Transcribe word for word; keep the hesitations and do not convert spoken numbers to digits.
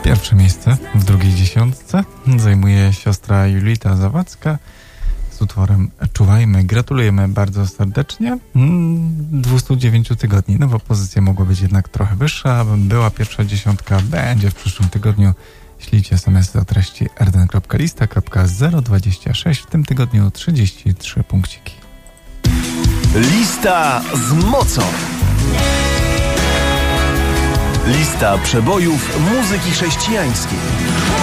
Pierwsze miejsce w drugiej dziesiątce zajmuje siostra Julita Zawadzka z utworem Czuwajmy. Gratulujemy bardzo serdecznie. dwieście dziewięć tygodni. Nowa pozycja mogła być jednak trochę wyższa. Była pierwsza dziesiątka, będzie w przyszłym tygodniu. Ślijcie es em esy o treści er de en kropka lista kropka zero dwadzieścia sześć. W tym tygodniu trzydzieści trzy punkciki. Lista z mocą. Lista przebojów muzyki chrześcijańskiej.